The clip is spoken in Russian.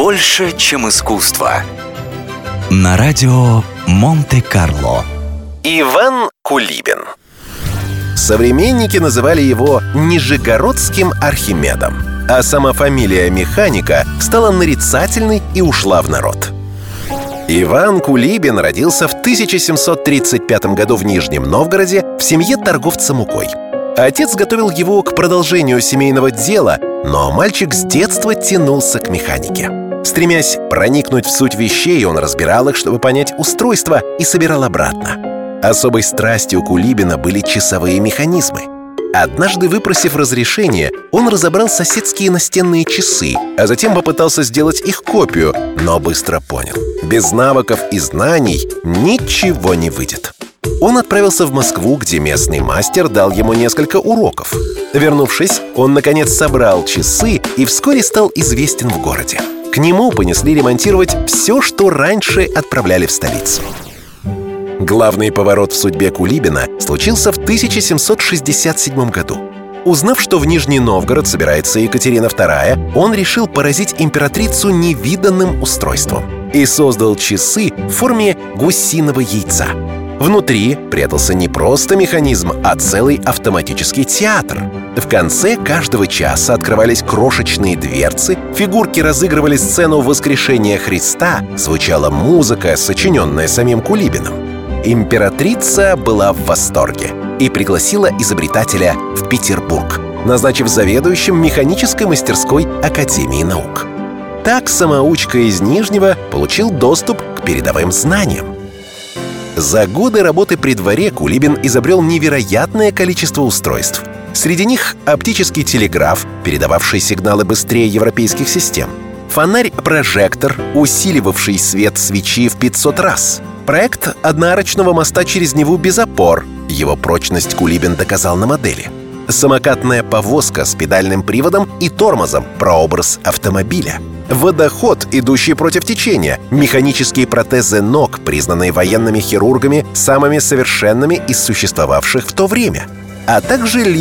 больше, чем искусство. На радио Монте-Карло. Иван Кулибин. Современники называли его Нижегородским Архимедом, а сама фамилия механика стала нарицательной и ушла в народ. Иван Кулибин родился в 1735 году в Нижнем Новгороде в семье торговца мукой. Отец готовил его к продолжению семейного дела, но мальчик с детства тянулся к механике. Стремясь проникнуть в суть вещей, он разбирал их, чтобы понять устройство, и собирал обратно. Особой страстью Кулибина были часовые механизмы. Однажды, выпросив разрешение, он разобрал соседские настенные часы, а затем попытался сделать их копию, но быстро понял: без навыков и знаний ничего не выйдет. Он отправился в Москву, где местный мастер дал ему несколько уроков. Вернувшись, он, наконец, собрал часы и вскоре стал известен в городе. К нему понесли ремонтировать все, что раньше отправляли в столицу. Главный поворот в судьбе Кулибина случился в 1767 году. Узнав, что в Нижний Новгород собирается Екатерина II, он решил поразить императрицу невиданным устройством и создал часы в форме гусиного яйца. Внутри прятался не просто механизм, а целый автоматический театр. В конце каждого часа открывались крошечные дверцы, фигурки разыгрывали сцену воскрешения Христа, звучала музыка, сочиненная самим Кулибиным. Императрица была в восторге и пригласила изобретателя в Петербург, назначив заведующим механической мастерской Академии наук. Так самоучка из Нижнего получил доступ к передовым знаниям. За годы работы при дворе Кулибин изобрел невероятное количество устройств. Среди них оптический телеграф, передававший сигналы быстрее европейских систем, фонарь-прожектор, усиливавший свет свечи в 500 раз, проект одноарочного моста через Неву без опор. Его прочность Кулибин доказал на модели. Самокатная повозка с педальным приводом и тормозом, прообраз автомобиля. Водоход, идущий против течения, механические протезы ног, признанные военными хирургами самыми совершенными из существовавших в то время, а также